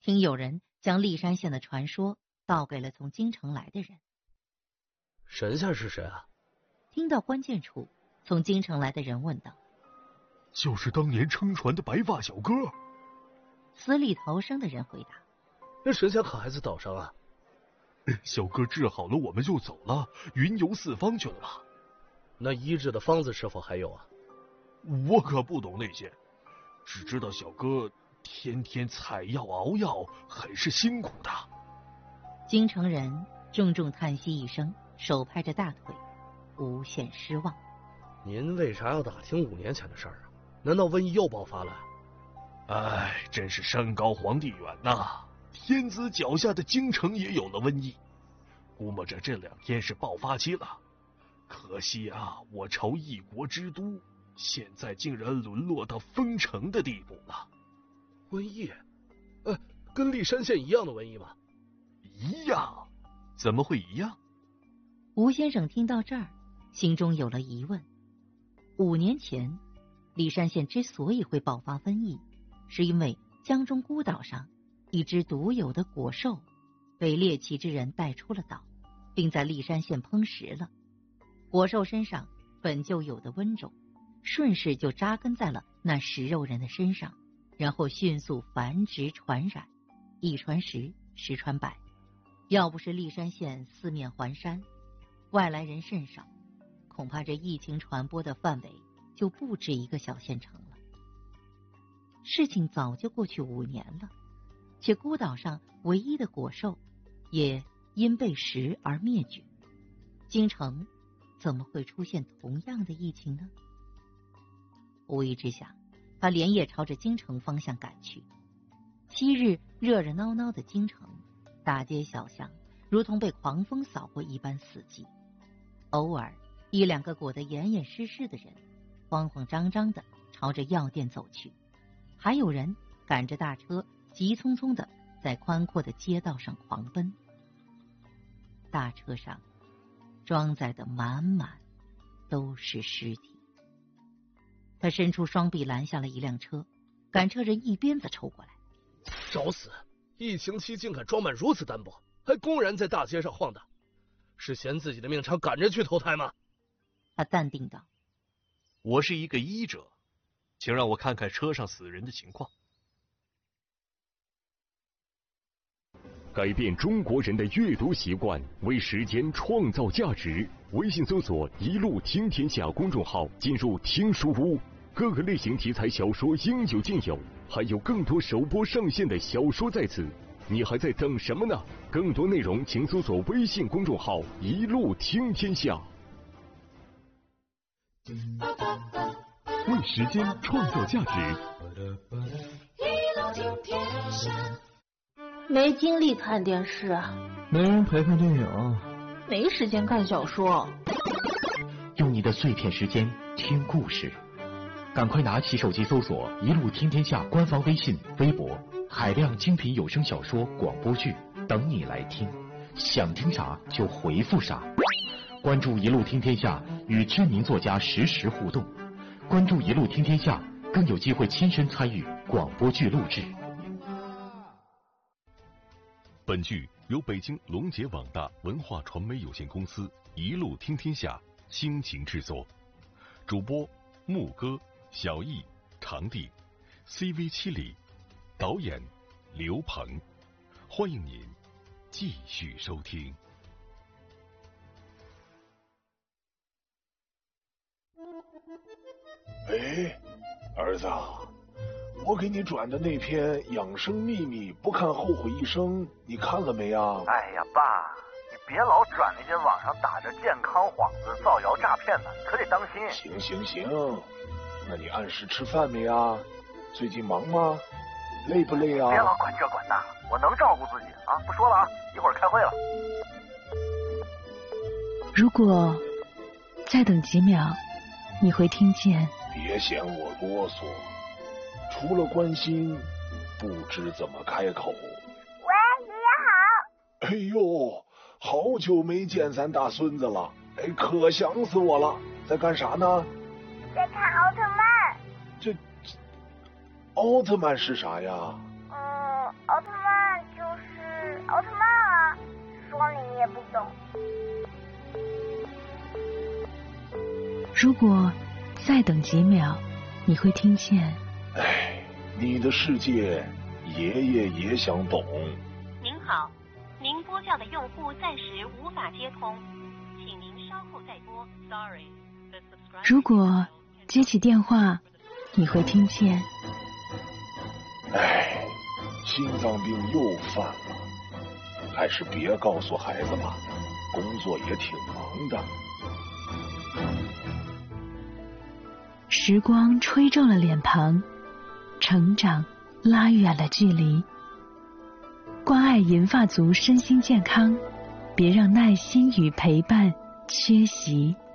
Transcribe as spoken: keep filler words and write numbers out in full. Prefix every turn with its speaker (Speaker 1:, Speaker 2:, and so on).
Speaker 1: 听有人将骊山县的传说道给了从京城来的人。
Speaker 2: 神仙是谁啊？
Speaker 1: 听到关键处，从京城来的人问道：
Speaker 3: 就是当年撑船的白发小哥。
Speaker 1: 死里逃生的人回答：
Speaker 2: 那神仙可还在岛上啊？
Speaker 3: 小哥治好了我们就走了，云游四方去了吧？
Speaker 2: 那医治的方子是否还有啊？
Speaker 3: 我可不懂那些，只知道小哥天天采药熬药，很是辛苦的。
Speaker 1: 京城人重重叹息一声，手拍着大腿，无限失望。
Speaker 2: 您为啥要打听五年前的事儿啊？难道瘟疫又爆发了？
Speaker 3: 哎，真是山高皇帝远呐！天子脚下的京城也有了瘟疫，估摸着这两天是爆发期了。可惜啊，我朝一国之都，现在竟然沦落到封城的地步了。
Speaker 2: 瘟疫？呃，跟骊山县一样的瘟疫吗？
Speaker 3: 一样？怎么会一样？
Speaker 1: 吴先生听到这儿，心中有了疑问。五年前，骊山县之所以会爆发瘟疫，是因为江中孤岛上一只独有的果兽被猎奇之人带出了岛，并在骊山县烹食了。果兽身上本就有的温种，顺势就扎根在了那食肉人的身上，然后迅速繁殖传染，一传十，十传百。要不是骊山县四面环山，外来人甚少，恐怕这疫情传播的范围就不止一个小县城了。事情早就过去五年了，且孤岛上唯一的果兽也因被食而灭绝，京城怎么会出现同样的疫情呢？无意之下，他连夜朝着京城方向赶去。昔日热热闹闹的京城，大街小巷如同被狂风扫过一般死寂，偶尔一两个裹得严严实实的人慌慌张张地朝着药店走去，还有人赶着大车急匆匆地在宽阔的街道上狂奔。大车上装载的满满都是尸体。他伸出双臂拦下了一辆车，赶车人一鞭子抽过来。
Speaker 2: 找死！疫情期竟敢装满如此单薄，还公然在大街上晃荡，是嫌自己的命长赶着去投胎吗？
Speaker 1: 他淡定道：
Speaker 3: 我是一个医者，请让我看看车上死人的情况。
Speaker 4: 改变中国人的阅读习惯，为时间创造价值。微信搜索“一路听天下”公众号，进入听书屋，各个类型题材小说应有尽有，还有更多首播上线的小说在此，你还在等什么呢？更多内容请搜索微信公众号“一路听天下”。为时间创造价值。
Speaker 5: 一路听天下。没精力看电视啊，
Speaker 6: 没人陪看电影，
Speaker 5: 没时间看小说。
Speaker 6: 用你的碎片时间听故事，赶快拿起手机搜索“一路听天下”官方微信、微博，海量精品有声小说、广播剧等你来听，想听啥就回复啥。关注“一路听天下”，与知名作家实时互动。关注“一路听天下”，更有机会亲身参与广播剧录制。
Speaker 4: 本剧由北京龙杰网大文化传媒有限公司一路听天下倾情制作，主播牧歌、小易、长地 ，C V 七里，导演刘鹏。欢迎您继续收听。
Speaker 7: 哎，儿子，我给你转的那篇养生秘密不看后悔一生，你看了没啊？
Speaker 8: 哎呀，爸，你别老转那些网上打着健康幌子造谣诈骗的，可得当心。
Speaker 7: 行行行，那你按时吃饭没啊？最近忙吗？累不累啊？
Speaker 8: 别老管这管那，我能照顾自己啊！不说了啊，一会儿开会了。
Speaker 9: 如果再等几秒，你会听见。
Speaker 7: 别嫌我啰嗦，除了关心，不知怎么开口。
Speaker 10: 喂，爷爷好。
Speaker 7: 哎呦，好久没见咱大孙子了，哎，可想死我了。在干啥呢？
Speaker 10: 在看奥特曼。
Speaker 7: 这，这奥特曼是啥呀？
Speaker 10: 嗯，奥特曼
Speaker 9: 如果再等几秒，你会听见。
Speaker 7: 哎，你的世界，爷爷也想懂。
Speaker 11: 您好，您拨叫的用户暂时无法接通，请您稍后再拨。Sorry。
Speaker 9: 如果接起电话，你会听见。
Speaker 7: 哎，心脏病又犯了，还是别告诉孩子吧，工作也挺忙的。
Speaker 9: 时光吹皱了脸庞，成长拉远了距离。关爱银发族身心健康，别让耐心与陪伴缺席。